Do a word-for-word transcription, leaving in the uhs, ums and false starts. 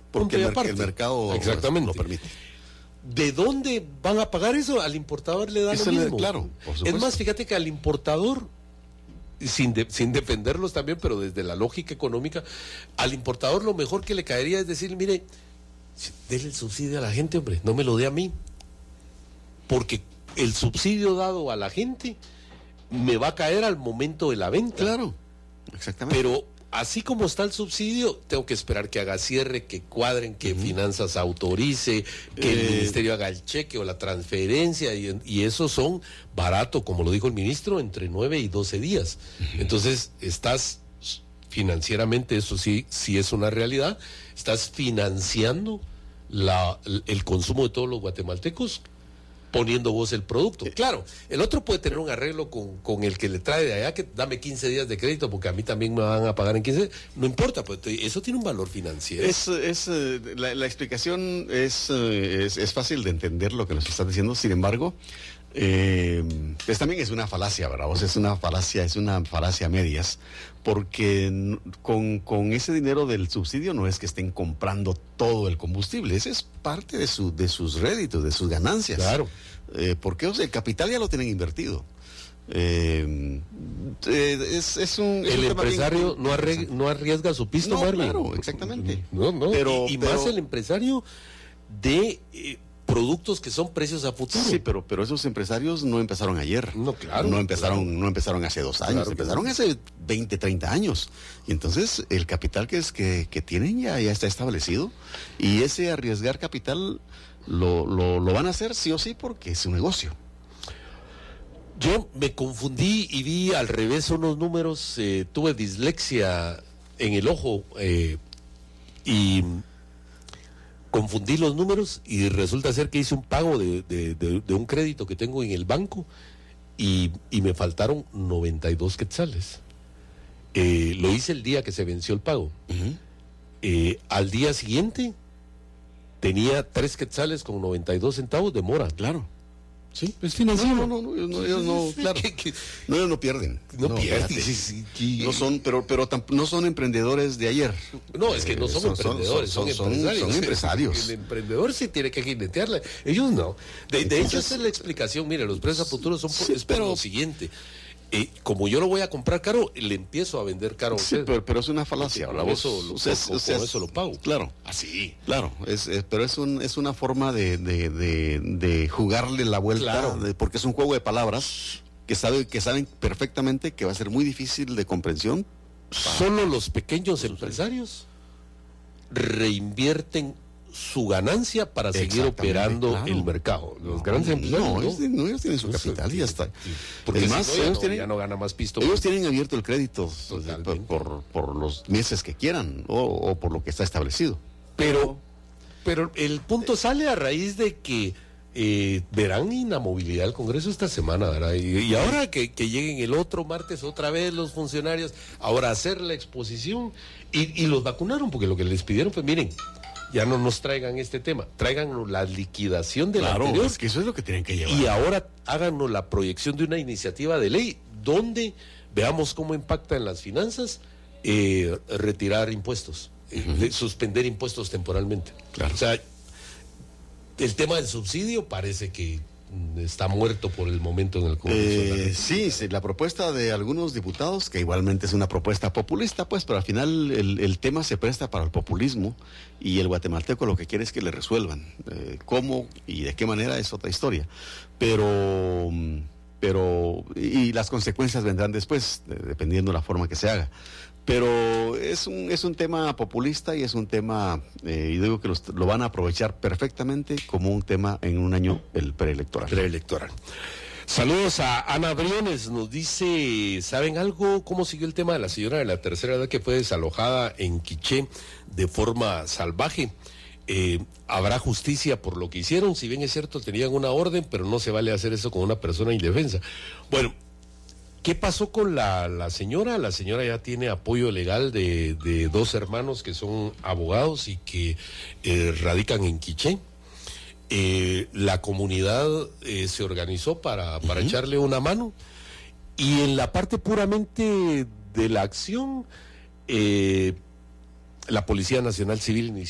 porque el, mer el mercado Exactamente. lo permite. ¿De dónde van a pagar eso? Al importador le da eso lo mismo. Le, claro, por supuesto. Es más, fíjate que al importador, sin, de, sin defenderlos también, pero desde la lógica económica, al importador lo mejor que le caería es decir, mire, déle el subsidio a la gente, hombre, no me lo dé a mí. Porque el subsidio dado a la gente me va a caer al momento de la venta. Claro, exactamente. Pero así como está el subsidio, tengo que esperar que haga cierre, que cuadren, que uh-huh. Finanzas autorice, que eh... el ministerio haga el cheque o la transferencia, y, y eso son barato, como lo dijo el ministro, entre nueve y doce días. Uh-huh. Entonces, estás financieramente, eso sí, sí es una realidad, estás financiando la, el consumo de todos los guatemaltecos, poniendo vos el producto. Claro, el otro puede tener un arreglo con, con el que le trae de allá, que dame quince días de crédito porque a mí también me van a pagar en quince días. No importa, pues eso tiene un valor financiero. Es, es, la, la explicación es, es, es fácil de entender lo que nos estás diciendo, sin embargo, eh, pues también es una falacia, ¿verdad? O sea, es una falacia, es una falacia a medias, porque con, con ese dinero del subsidio no es que estén comprando todo el combustible, ese es parte de, su, de sus réditos, de sus ganancias. Claro. Eh, porque o sea, el capital ya lo tienen invertido. Eh, eh, es, es un, es el un empresario no, arreg no arriesga su pisto, no, Marvin. Claro, exactamente. No, no, pero, y, y pero, más el empresario de... Eh, productos que son precios a futuro. Sí, pero, pero esos empresarios no empezaron ayer. No, claro. No empezaron, claro. no empezaron hace dos años, Claro empezaron no. hace veinte, treinta años. Y entonces el capital que, es, que, que tienen ya, ya está establecido. Y ese arriesgar capital lo, lo, lo van a hacer sí o sí porque es un negocio. Yo me confundí y vi al revés unos números, eh, tuve dislexia en el ojo eh, y... confundí los números y resulta ser que hice un pago de, de, de, de un crédito que tengo en el banco y, y me faltaron noventa y dos quetzales. Eh, lo hice el día que se venció el pago. Uh-huh. eh, al día siguiente tenía tres quetzales con noventa y dos centavos de mora. Claro. Sí, es financiero. No, no, no, no, no, ellos no, claro. No, ellos no pierden. No, no pierden. Sí, sí, sí. No son, pero, pero no son emprendedores de ayer. No, es que no son, eh, son emprendedores, son, son, son empresarios. Son empresarios. El emprendedor sí tiene que jinetearle. Ellos no. De, de hecho, esa es la explicación. Mire, los precios a futuro son por, sí, es por pero, lo siguiente. Eh, como yo lo voy a comprar caro, le empiezo a vender caro a usted. Sí, pero, pero es una falacia. Con eso, lo, o sea, con, o sea, con eso lo pago. Claro. Así. Claro, es, es, pero es, un, es una forma de, de, de, de jugarle la vuelta, claro. de, porque es un juego de palabras que, sabe, que saben perfectamente que va a ser muy difícil de comprensión. Solo los pequeños empresarios reinvierten su ganancia para seguir operando claro. el mercado. Los no, grandes empresarios no, no, ellos, no, ellos tienen su no, capital y ya está. Porque además si no, ellos no, tienen, ya no gana más pisto. Ellos tienen abierto el crédito por, por, por los meses que quieran o, o por lo que está establecido. Pero, pero el punto sale a raíz de que eh, verán inamovilidad del Congreso esta semana, ¿verdad? Y, y ahora que, que lleguen el otro martes otra vez los funcionarios, ahora hacer la exposición y, y los vacunaron porque lo que les pidieron fue, miren, ya no nos traigan este tema, tráiganos la liquidación de la claro, anterior. Es que eso es lo que tienen que llevar. Y ahora háganos la proyección de una iniciativa de ley donde veamos cómo impacta en las finanzas eh, retirar impuestos, uh-huh. eh, suspender impuestos temporalmente. Claro. O sea, el tema del subsidio parece que está muerto por el momento en el Congreso. Eh, sí, sí, la propuesta de algunos diputados, que igualmente es una propuesta populista, pues, pero al final el, el tema se presta para el populismo y el guatemalteco lo que quiere es que le resuelvan. Eh, cómo y de qué manera es otra historia. Pero, pero, y las consecuencias vendrán después, dependiendo de la forma que se haga. Pero es un, es un tema populista y es un tema, eh, y digo que los, lo van a aprovechar perfectamente como un tema en un año el preelectoral. Preelectoral. Saludos a Ana Briones, nos dice, ¿saben algo? ¿Cómo siguió el tema de la señora de la tercera edad que fue desalojada en Quiché de forma salvaje? Eh, ¿Habrá justicia por lo que hicieron? Si bien es cierto, tenían una orden, pero no se vale hacer eso con una persona indefensa. Bueno, ¿qué pasó con la, la señora? La señora ya tiene apoyo legal de, de dos hermanos que son abogados y que eh, radican en Quiché. Eh, la comunidad eh, se organizó para, para uh-huh. echarle una mano y en la parte puramente de la acción, eh, la Policía Nacional Civil inició